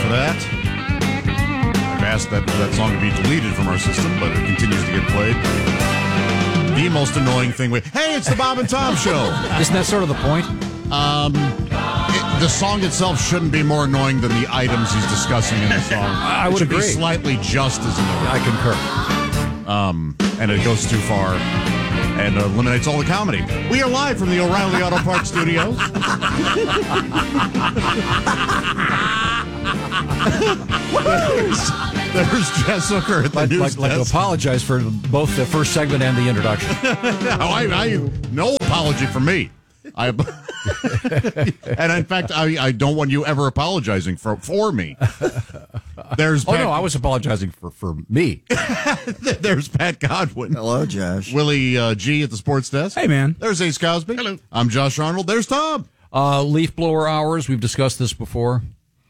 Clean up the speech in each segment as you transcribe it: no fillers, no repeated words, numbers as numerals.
for that. I've asked that song to be deleted from our system, but it continues to get played. The most annoying thing hey, it's the Bob and Tom Show. Isn't that sort of the point? The song itself shouldn't be more annoying than the items he's discussing in the song. I would agree. It should be slightly just as annoying. I concur. And it goes too far and eliminates all the comedy. We are live from the O'Reilly Auto Parts Studios. There's Jess Hooker at the news like to desk. apologize for both the first segment and the introduction. No apology from me. And in fact, I don't want you ever apologizing for me. No, I was apologizing for me. There's Pat Godwin. Hello, Josh. Willie G at the sports desk. Hey, man. There's Ace Cosby. Hello. I'm Josh Arnold. There's Tom. Leaf blower hours. We've discussed this before.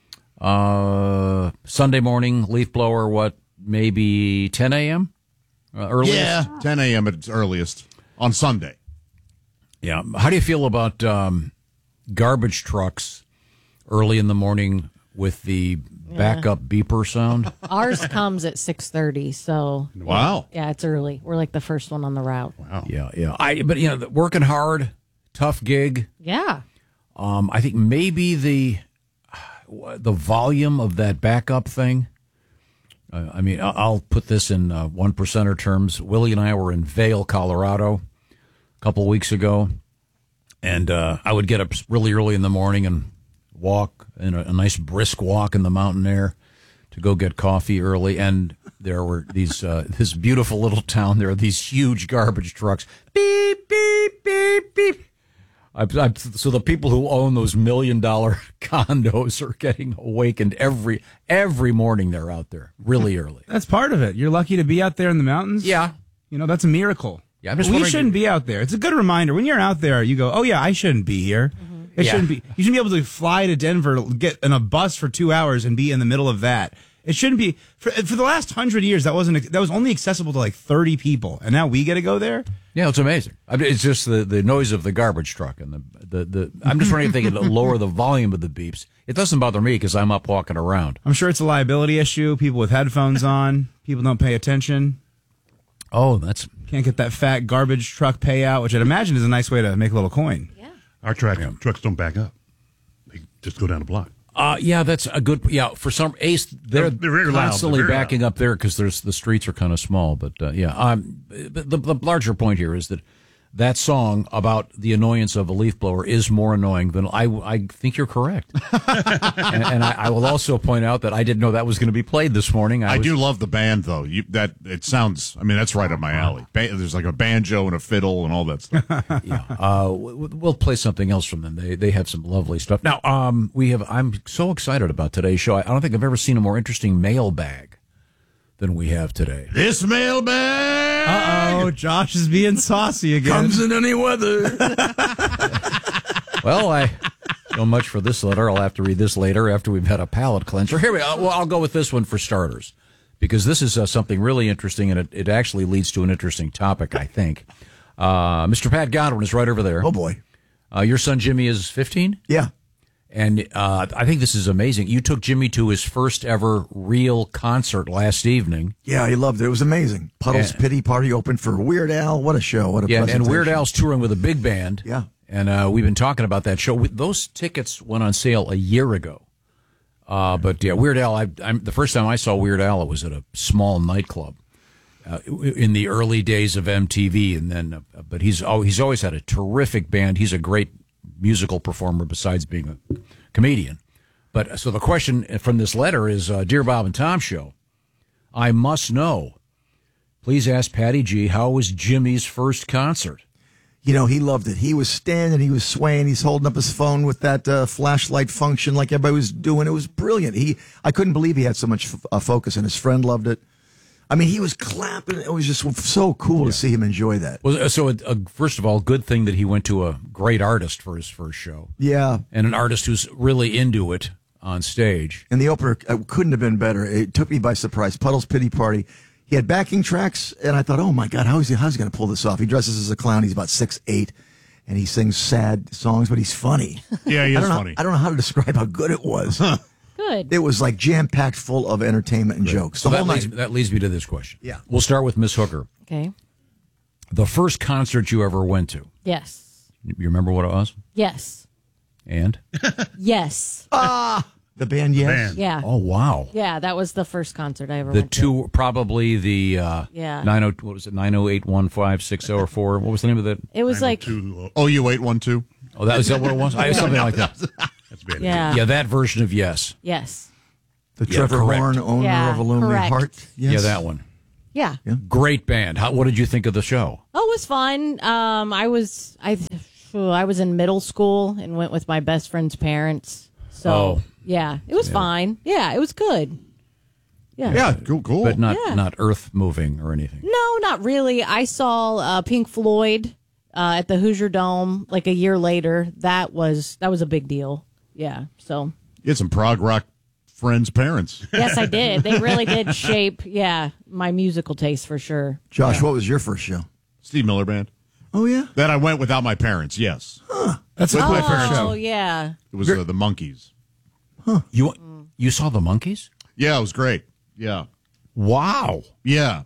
Sunday morning leaf blower. Maybe 10 a.m. Earliest? Yeah, 10 a.m. at its earliest on Sunday. Yeah. How do you feel about garbage trucks early in the morning with the backup beeper sound? Ours comes at 6:30, so Wow. yeah, it's early. We're like the first one on the route. Wow. Yeah. But working hard, tough gig. Yeah. I think maybe the volume of that backup thing. I'll put this in 1%er terms. Willie and I were in Vail, Colorado, a couple of weeks ago, and I would get up really early in the morning and walk in a nice brisk walk in the mountain air to go get coffee early. And there were these this beautiful little town. There are these huge garbage trucks. Beep beep beep beep. So the people who own those $1 million condos are getting awakened every morning. They're out there really early. That's part of it. You're lucky to be out there in the mountains. Yeah. That's a miracle. Yeah, I'm just we wondering- shouldn't be out there. It's a good reminder. When you're out there, you go, oh, yeah, I shouldn't be here. It shouldn't be. You shouldn't be able to fly to Denver, get in a bus for 2 hours and be in the middle of that. It shouldn't be. For the last 100 years, that was only accessible to like 30 people. And now we get to go there? Yeah, it's amazing. It's just the noise of the garbage truck and the I'm just wondering if they could lower the volume of the beeps. It doesn't bother me because I'm up walking around. I'm sure it's a liability issue. People with headphones on. People don't pay attention. Oh, Can't get that fat garbage truck payout, which I'd imagine is a nice way to make a little coin. Yeah. Our trucks don't back up. They just go down the block. yeah, that's a good. Yeah, for some Ace, they're very loud. constantly They're very backing up there because the streets are kind of small. But the larger point here is that song about the annoyance of a leaf blower is more annoying than I think you're correct. and I will also point out that I didn't know that was going to be played this morning. I do love the band, though. It sounds. That's right up my alley. There's like a banjo and a fiddle and all that stuff. Yeah, we'll play something else from them. They have some lovely stuff. Now, I'm so excited about today's show. I don't think I've ever seen a more interesting mailbag than we have today. This mailbag. Uh-oh, Josh is being saucy again. Comes in any weather. Well, I don't much for this letter. I'll have to read this later after we've had a palate cleanser. Here we go. Well, I'll go with this one for starters because this is something really interesting, and it actually leads to an interesting topic, I think. Mr. Pat Godwin is right over there. Oh, boy. Your son Jimmy is 15? Yeah. And I think this is amazing. You took Jimmy to his first ever real concert last evening. Yeah, he loved it. It was amazing. Puddle's Pity Party opened for Weird Al. What a show. What a presentation. And Weird Al's touring with a big band. Yeah. And we've been talking about that show. Those tickets went on sale a year ago. But yeah, Weird Al, the first time I saw Weird Al, it was at a small nightclub in the early days of MTV. And then, but he's always had a terrific band. He's a great musical performer besides being a comedian. But so the question from this letter is, Dear Bob and Tom Show, I must know. Please ask Patty G, how was Jimmy's first concert? He loved it. He was standing, he was swaying, he's holding up his phone with that flashlight function like everybody was doing. It was brilliant. I couldn't believe he had so much focus, and his friend loved it. He was clapping. It was just so cool to see him enjoy that. Well, so first of all, good thing that he went to a great artist for his first show. Yeah. And an artist who's really into it on stage. And the opener couldn't have been better. It took me by surprise. Puddle's Pity Party. He had backing tracks, and I thought, oh, my God, how's he going to pull this off? He dresses as a clown. He's about 6'8", and he sings sad songs, but he's funny. Yeah, he is funny. I don't know how to describe how good it was. Good. It was like jam-packed full of entertainment and jokes. So The whole that leads me to this question. Yeah. We'll start with Miss Hooker. Okay. The first concert you ever went to. Yes. You remember what it was? Yes. And? Yes. The band, yes. Band. Yeah. Oh, wow. Yeah, that was the first concert I ever The went to. two, probably the Yeah. 90, what was it, 908-1560-4? What was the name of that? It was like, 902, Oh, you 812? Oh, that was that what it was? Something like that. that's band. yeah. Yeah, that version of Yes. Yes. The Trevor correct. Horn, owner Yeah, of a Lonely correct. Heart. Yes. Yeah, that one. Yeah. Great band. What did you think of the show? Oh, it was fun. I was in middle school and went with my best friend's parents. So, Oh. yeah, it was fine. Yeah, it was good. Yeah. Yeah, cool. But not Yeah. not earth moving or anything. No, not really. I saw Pink Floyd at the Hoosier Dome like a year later. That was a big deal. Yeah. So, You had some prog rock friends' parents. yes, I did. They really did shape, my musical taste for sure. Josh, what was your first show? Steve Miller Band. Oh, yeah? That I went without my parents, yes. That's a cool first Oh, show. yeah. It was the Monkees. You saw the Monkees? Yeah, it was great. Yeah. Wow. Yeah,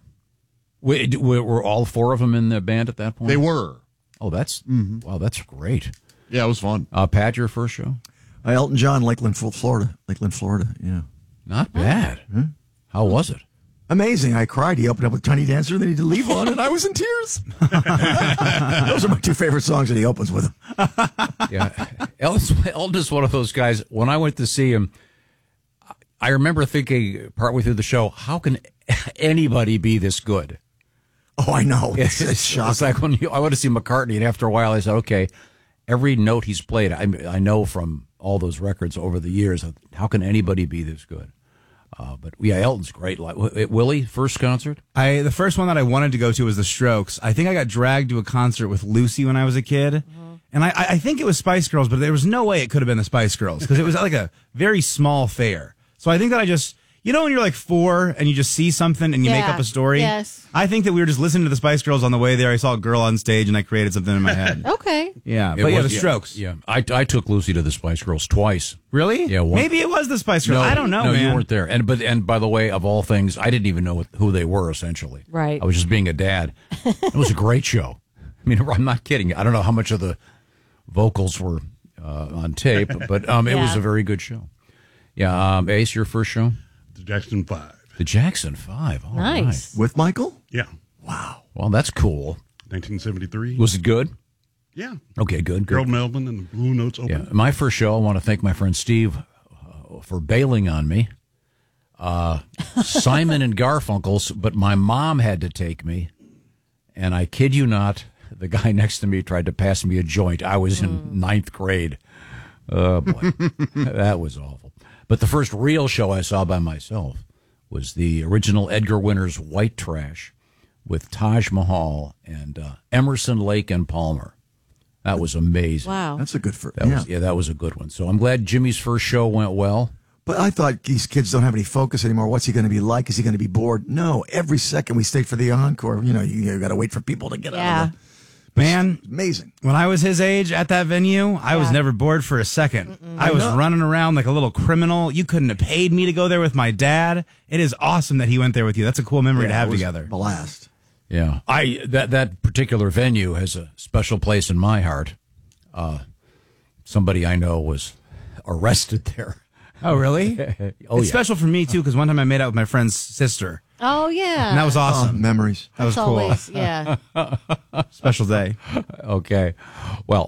Were all four of them in the band at that point? they were. Oh, that's wow. That's great. Yeah, it was fun. Pat, your first show? Elton John, Lakeland, Florida. Lakeland, Florida, yeah. Not bad. How was it? Amazing. I cried. He opened up with Tiny Dancer, then he did Leave On, and I was in tears. Those are my two favorite songs that he opens with. Yeah, Elton is one of those guys. When I went to see him, I remember thinking partway through the show, how can anybody be this good? Oh, I know. It's It's shocking. like when I went to see McCartney, and after a while, I said, okay, every note he's played, I know from all those records over the years, how can anybody be this good? But yeah, Elton's great. Willie, first concert? The first one that I wanted to go to was the Strokes. I think I got dragged to a concert with Lucy when I was a kid. And I think it was Spice Girls, but there was no way it could have been the Spice Girls because it was like a very small fair. So I think that I just, when you're like 4 and you just see something and you make Yeah. up a story. Yes. I think that we were just listening to the Spice Girls on the way there. I saw a girl on stage and I created something in my head. Okay. Yeah. It But yeah, was- the Strokes. Yeah, I took Lucy to the Spice Girls twice. Really? Yeah, one- Maybe it was the Spice Girls. I don't know, no, man. you weren't there. And by the way, of all things, I didn't even know who they were. Essentially, Right. I was just being a dad. It was a great show. I mean, I'm not kidding. I don't know how much of the vocals were on tape, but it was a very good show. Yeah, Ace, your first show, The Jackson 5. the Jackson 5. All Nice. With Michael? Yeah. right. Well, that's cool. 1973. Was it good? Yeah. Okay, good. Harold Good. Melvin and the Blue Notes Open. Yeah, my first show. I want to thank my friend Steve for bailing on me. Simon and Garfunkel's, but my mom had to take me, and I kid you not, the guy next to me tried to pass me a joint. I was in 9th grade. Oh boy, that was awful. But the first real show I saw by myself was the original Edgar Winter's White Trash with Taj Mahal and Emerson, Lake and Palmer. That was amazing. Wow. That's a good first. That was a good one. So I'm glad Jimmy's first show went well. But I thought these kids don't have any focus anymore. What's he going to be like? Is he going to be bored? No. Every second we stayed for the encore. You got to wait for people to get out Yeah. of the... Man, Amazing. when I was his age at that venue, I was never bored for a second. I was running around like a little criminal. You couldn't have paid me to go there with my dad. It is awesome that he went there with you. That's a cool memory to have It was together. Blast. Yeah, that particular venue has a special place in my heart. Somebody I know was arrested there. Oh, really? Oh, It's yeah. special for me, too, because one time I made out with my friend's sister. Oh, yeah. And that was awesome. Memories. That was That's cool. always, yeah. Special day. Okay. Well,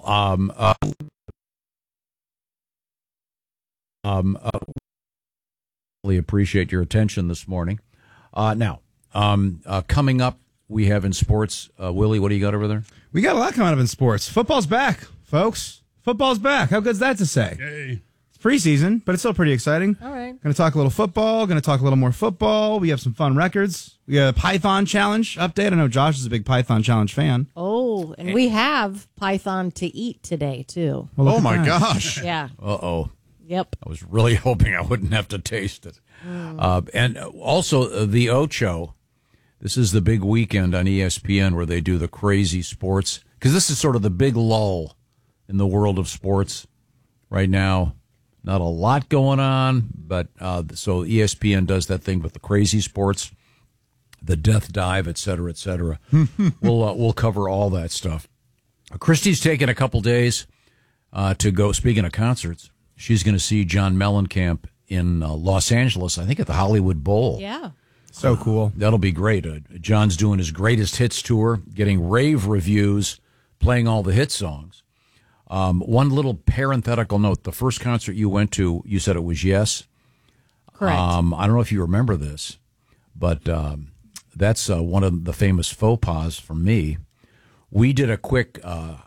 really appreciate your attention this morning. Now, coming up, we have in sports, Willie, what do you got over there? We got a lot coming up in sports. Football's back, folks. Football's back. How good's that to say? Yay. It's preseason, but it's still pretty exciting. All right. Going to talk a little football. Going to talk a little more football. We have some fun records. We got a Python Challenge update. I know Josh is a big Python Challenge fan. Oh, and we have Python to eat today, too. Well, look Oh, at my that. gosh. Yeah. Uh-oh. Yep. I was really hoping I wouldn't have to taste it. And also, the Ocho. This is the big weekend on ESPN where they do the crazy sports. Because this is sort of the big lull in the world of sports right now. Not a lot going on, but so ESPN does that thing with the crazy sports, the death dive, et cetera, et cetera. We'll cover all that stuff. Christy's taking a couple days to go. Speaking of concerts, she's going to see John Mellencamp in Los Angeles, I think at the Hollywood Bowl. Yeah. So cool. That'll be great. John's doing his greatest hits tour, getting rave reviews, playing all the hit songs. One little parenthetical note. The first concert you went to, you said it was Yes. Correct. I don't know if you remember this, but that's one of the famous faux pas from me. We did a quick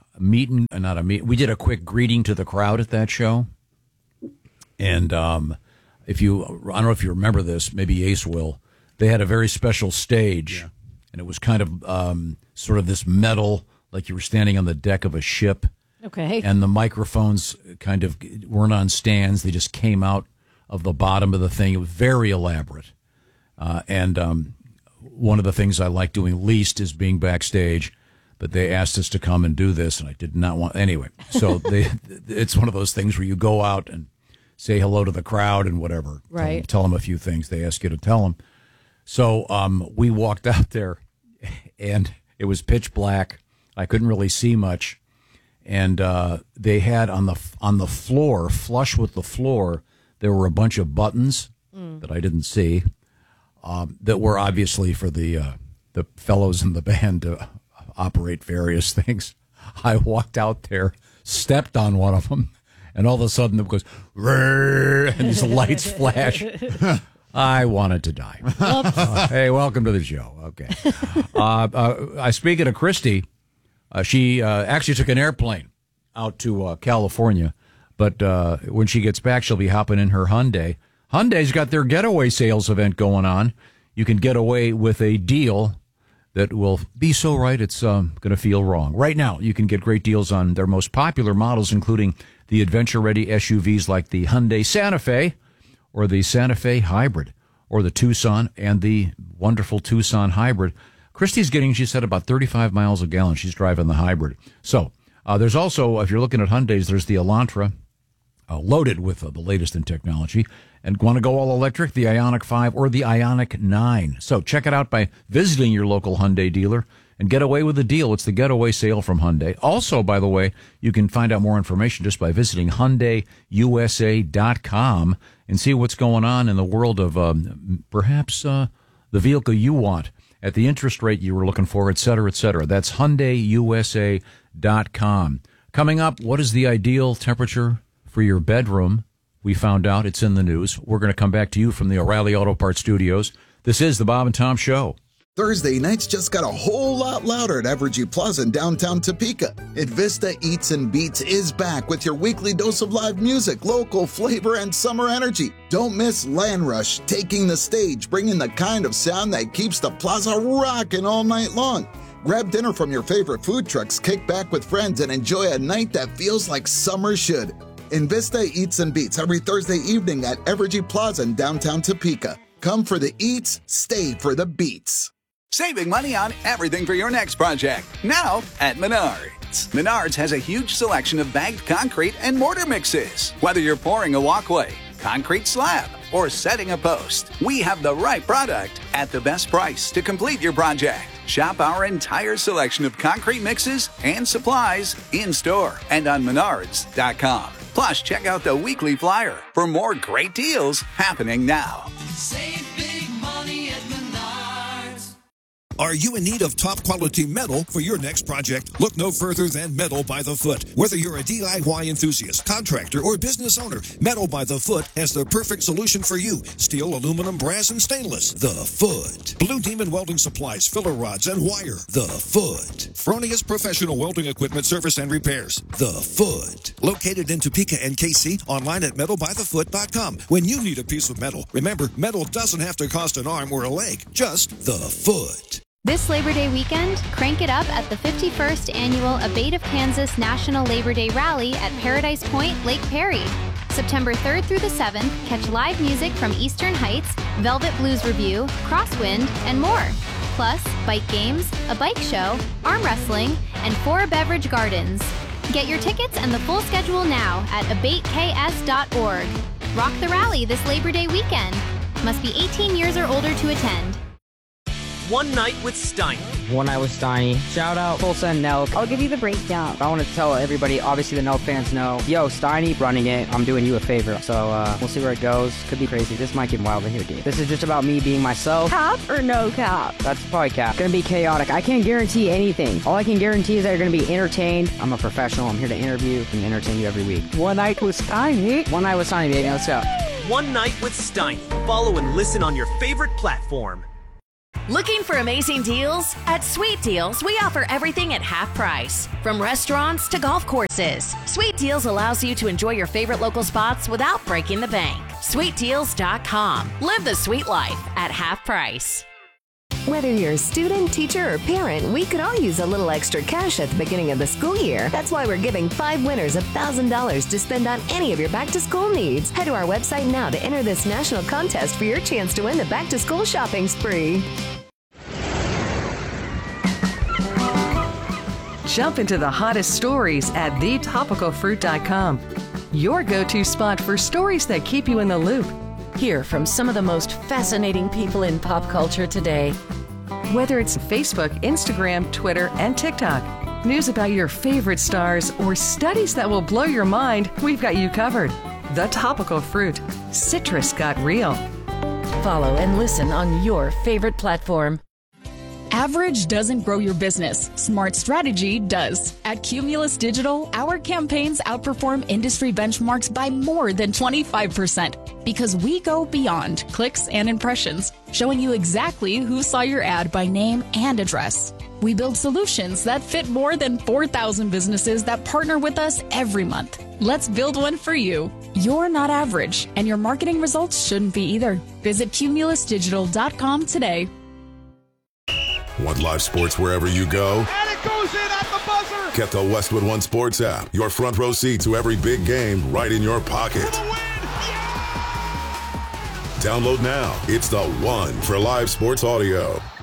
we did a quick greeting to the crowd at that show. And I don't know if you remember this, maybe Ace will. They had a very special stage, and it was kind of sort of this metal, like you were standing on the deck of a ship. Okay. And the microphones kind of weren't on stands. They just came out of the bottom of the thing. It was very elaborate. And one of the things I like doing least is being backstage. But they asked us to come and do this, and I did not want... Anyway, so it's one of those things where you go out and say hello to the crowd and whatever. Right. Tell them a few things they ask you to tell them. So we walked out there, and it was pitch black. I couldn't really see much. And they had on the floor, flush with the floor, there were a bunch of buttons that I didn't see that were obviously for the fellows in the band to operate various things. I walked out there, stepped on one of them, and all of a sudden it goes, and these lights flash. I wanted to die. Hey, welcome to the show. Okay. Speaking of Christy, she actually took an airplane out to California, but when she gets back, she'll be hopping in her Hyundai. Hyundai's got their getaway sales event going on. You can get away with a deal that will be so right it's going to feel wrong. Right now, you can get great deals on their most popular models, including the adventure-ready SUVs like the Hyundai Santa Fe or the Santa Fe Hybrid or the Tucson and the wonderful Tucson Hybrid. Christy's getting, she said, about 35 miles a gallon. She's driving the hybrid. So there's also, if you're looking at Hyundais, there's the Elantra, loaded with the latest in technology. And want to go all electric, the Ioniq 5 or the Ioniq 9. So check it out by visiting your local Hyundai dealer and get away with a deal. It's the getaway sale from Hyundai. Also, by the way, you can find out more information just by visiting HyundaiUSA.com and see what's going on in the world of perhaps the vehicle you want at the interest rate you were looking for, et cetera, et cetera. That's HyundaiUSA.com. Coming up, what is the ideal temperature for your bedroom? We found out. It's in the news. We're going to come back to you from the O'Reilly Auto Parts Studios. This is the Bob and Tom Show. Thursday nights just got a whole lot louder at Evergy Plaza in downtown Topeka. Vista Eats and Beats is back with your weekly dose of live music, local flavor, and summer energy. Don't miss Land Rush taking the stage, bringing the kind of sound that keeps the plaza rocking all night long. Grab dinner from your favorite food trucks, kick back with friends, and enjoy a night that feels like summer should. Vista Eats and Beats every Thursday evening at Evergy Plaza in downtown Topeka. Come for the eats, stay for the beats. Saving money on everything for your next project. Now at Menards. Menards has a huge selection of bagged concrete and mortar mixes. Whether you're pouring a walkway, concrete slab, or setting a post, we have the right product at the best price to complete your project. Shop our entire selection of concrete mixes and supplies in-store and on Menards.com. Plus, check out the weekly flyer for more great deals happening now. Save big money at Menards. Are you in need of top quality metal for your next project? Look no further than Metal by the Foot. Whether you're a DIY enthusiast, contractor, or business owner, Metal by the Foot has the perfect solution for you. Steel, aluminum, brass, and stainless. The Foot. Blue Demon Welding Supplies, filler rods, and wire. The Foot. Fronius Professional Welding Equipment Service and Repairs. The Foot. Located in Topeka and KC, online at metalbythefoot.com. When you need a piece of metal, remember, metal doesn't have to cost an arm or a leg. Just the Foot. This Labor Day weekend, crank it up at the 51st Annual Abate of Kansas National Labor Day Rally at Paradise Point, Lake Perry. September 3rd through the 7th, catch live music from Eastern Heights, Velvet Blues Review, Crosswind, and more. Plus, bike games, a bike show, arm wrestling, and 4 beverage gardens. Get your tickets and the full schedule now at abateks.org. Rock the rally this Labor Day weekend. Must be 18 years or older to attend. One Night with Steiny. One Night with Steiny. Shout out Tulsa and Nelk. I'll give you the breakdown. I want to tell everybody, obviously the Nelk fans know, yo, Steiny running it. I'm doing you a favor. So we'll see where it goes. Could be crazy. This might get wild in here, dude. This is just about me being myself. Cap or no cap? That's probably cap. Gonna be chaotic. I can't guarantee anything. All I can guarantee is that you're gonna be entertained. I'm a professional. I'm here to interview and entertain you every week. One Night with Steiny. One Night with Steiny, baby. Let's go. One Night with Steiny. Follow and listen on your favorite platform. Looking for amazing deals? At Sweet Deals, we offer everything at half price. From restaurants to golf courses, Sweet Deals allows you to enjoy your favorite local spots without breaking the bank. SweetDeals.com. Live the sweet life at half price. Whether you're a student, teacher, or parent, we could all use a little extra cash at the beginning of the school year. That's why we're giving 5 winners $1,000 to spend on any of your back-to-school needs. Head to our website now to enter this national contest for your chance to win the back-to-school shopping spree. Jump into the hottest stories at thetopicalfruit.com. Your go-to spot for stories that keep you in the loop. Hear from some of the most fascinating people in pop culture today. Whether it's Facebook, Instagram, Twitter, and TikTok, news about your favorite stars, or studies that will blow your mind, we've got you covered. The Topical Fruit. Citrus got real. Follow and listen on your favorite platform. Average doesn't grow your business. Smart strategy does. At Cumulus Digital, our campaigns outperform industry benchmarks by more than 25% because we go beyond clicks and impressions, showing you exactly who saw your ad by name and address. We build solutions that fit more than 4,000 businesses that partner with us every month. Let's build one for you. You're not average, and your marketing results shouldn't be either. Visit cumulusdigital.com today. Want live sports wherever you go? And it goes in at the buzzer! Get the Westwood One Sports app. Your front row seat to every big game right in your pocket. Download now. It's the one for live sports audio.